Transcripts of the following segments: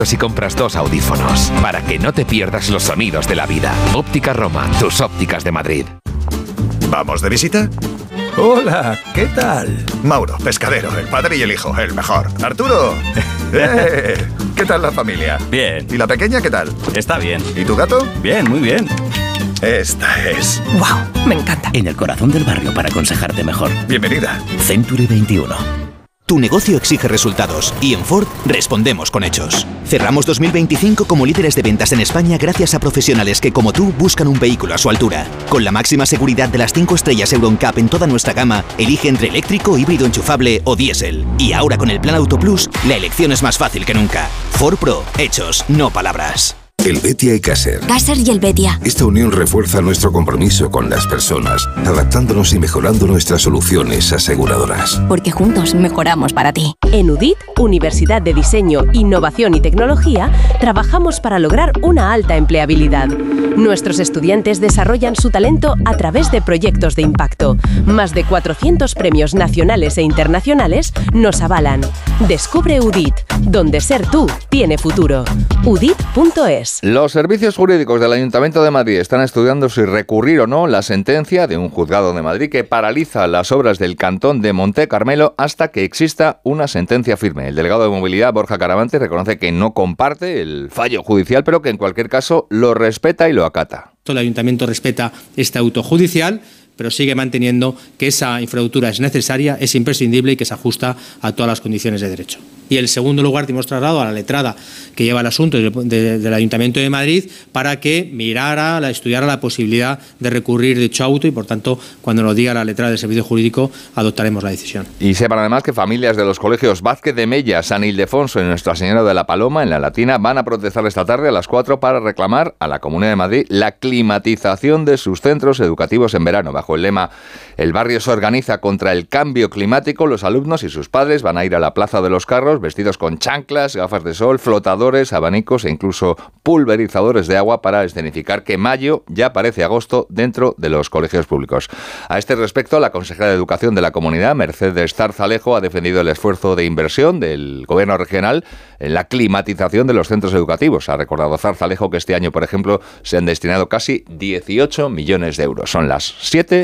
si compras 2 audífonos, para que no te pierdas los sonidos de la vida. Óptica Roma, tus ópticas de Madrid. ¿Vamos de visita? Hola, ¿qué tal? Mauro, pescadero, el padre y el hijo, el mejor. Arturo, ¿qué tal la familia? Bien. ¿Y la pequeña qué tal? Está bien. ¿Y tu gato? Bien, muy bien. Esta es... ¡Wow! Me encanta. En el corazón del barrio para aconsejarte mejor. Bienvenida. Century 21. Tu negocio exige resultados y en Ford respondemos con hechos. Cerramos 2025 como líderes de ventas en España gracias a profesionales que, como tú, buscan un vehículo a su altura. Con la máxima seguridad de las 5 estrellas Euro NCAP en toda nuestra gama, elige entre eléctrico, híbrido enchufable o diésel. Y ahora con el Plan Auto Plus, la elección es más fácil que nunca. Ford Pro, hechos, no palabras. El Betia y Caser. Caser y el Betia. Esta unión refuerza nuestro compromiso con las personas, adaptándonos y mejorando nuestras soluciones aseguradoras. Porque juntos mejoramos para ti. En UDIT, Universidad de Diseño, Innovación y Tecnología, trabajamos para lograr una alta empleabilidad. Nuestros estudiantes desarrollan su talento a través de proyectos de impacto. Más de 400 premios nacionales e internacionales nos avalan. Descubre UDIT, donde ser tú tiene futuro. UDIT.es. Los servicios jurídicos del Ayuntamiento de Madrid están estudiando si recurrir o no la sentencia de un juzgado de Madrid que paraliza las obras del cantón de Monte Carmelo hasta que exista una sentencia firme. El delegado de Movilidad, Borja Caravante, reconoce que no comparte el fallo judicial, pero que en cualquier caso lo respeta y lo acata. El Ayuntamiento respeta este auto judicial, pero sigue manteniendo que esa infraestructura es necesaria, es imprescindible y que se ajusta a todas las condiciones de derecho. Y en segundo lugar, hemos trasladado a la letrada que lleva el asunto del Ayuntamiento de Madrid para que estudiara la posibilidad de recurrir dicho auto y, por tanto, cuando nos diga la letrada del Servicio Jurídico, adoptaremos la decisión. Y sepan además que familias de los colegios Vázquez de Mella, San Ildefonso y Nuestra Señora de la Paloma, en La Latina, van a protestar esta tarde a las 4 para reclamar a la Comunidad de Madrid la climatización de sus centros educativos en verano. Bajo el lema "El barrio se organiza contra el cambio climático", los alumnos y sus padres van a ir a la Plaza de los Carros vestidos con chanclas, gafas de sol, flotadores, abanicos e incluso pulverizadores de agua para escenificar que mayo ya parece agosto dentro de los colegios públicos. A este respecto, la consejera de Educación de la comunidad, Mercedes Zarzalejo, ha defendido el esfuerzo de inversión del gobierno regional en la climatización de los centros educativos. Ha recordado Zarzalejo que este año, por ejemplo, se han destinado casi 18 millones de euros. Son las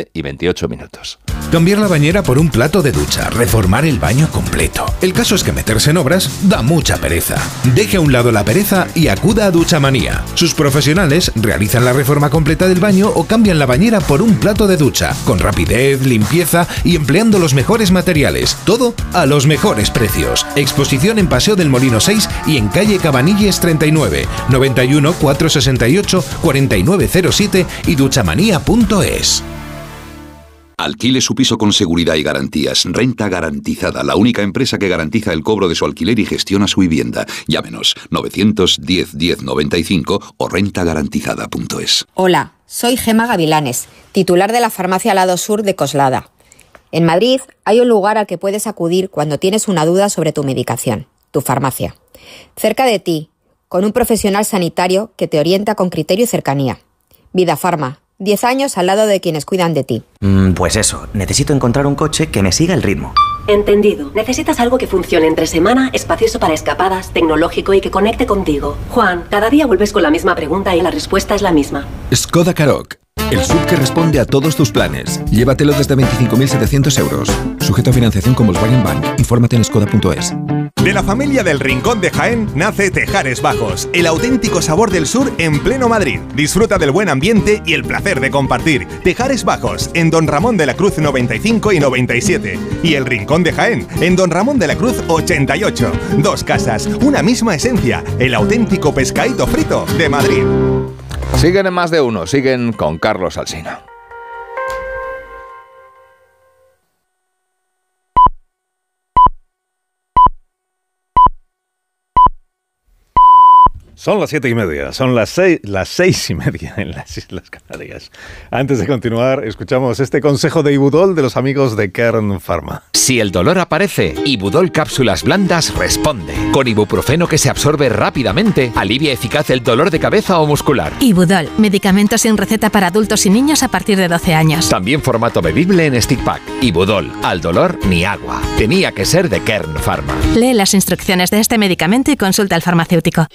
7:28. Cambiar la bañera por un plato de ducha, reformar el baño completo. El caso es que meterse en obras da mucha pereza. Deje a un lado la pereza y acuda a Duchamanía. Sus profesionales realizan la reforma completa del baño o cambian la bañera por un plato de ducha, con rapidez, limpieza y empleando los mejores materiales. Todo a los mejores precios. Exposición en Paseo del Molino 6 y en calle Cabanilles 39, 91 468 4907 y duchamanía.es. Alquile su piso con seguridad y garantías. Renta Garantizada, la única empresa que garantiza el cobro de su alquiler y gestiona su vivienda. Llámenos 910 10 95 o rentagarantizada.es. Hola, soy Gema Gavilanes, titular de la farmacia Lado Sur de Coslada. En Madrid hay un lugar al que puedes acudir cuando tienes una duda sobre tu medicación, tu farmacia. Cerca de ti, con un profesional sanitario que te orienta con criterio y cercanía. Vida Farma. 10 años al lado de quienes cuidan de ti. Pues eso, necesito encontrar un coche que me siga el ritmo. Entendido. Necesitas algo que funcione entre semana, espacioso para escapadas, tecnológico y que conecte contigo. Juan, cada día vuelves con la misma pregunta y la respuesta es la misma. Skoda Karoq. El SUV que responde a todos tus planes. Llévatelo desde 25.700 euros. Sujeto a financiación con Volkswagen Bank. Infórmate en skoda.es. De la familia del Rincón de Jaén nace Tejares Bajos, el auténtico sabor del sur en pleno Madrid. Disfruta del buen ambiente y el placer de compartir. Tejares Bajos, en Don Ramón de la Cruz 95 y 97. Y el Rincón de Jaén, en Don Ramón de la Cruz 88. 2 casas, una misma esencia. El auténtico pescadito frito de Madrid. Siguen en Más de Uno, siguen con Carlos Alsina. Son las 7:30, son las 6:30 en las Islas Canarias. Antes de continuar, escuchamos este consejo de Ibudol de los amigos de Kern Pharma. Si el dolor aparece, Ibudol Cápsulas Blandas responde. Con ibuprofeno que se absorbe rápidamente, alivia eficaz el dolor de cabeza o muscular. Ibudol, medicamento sin receta para adultos y niños a partir de 12 años. También formato bebible en stick pack. Ibudol, al dolor ni agua. Tenía que ser de Kern Pharma. Lee las instrucciones de este medicamento y consulta al farmacéutico.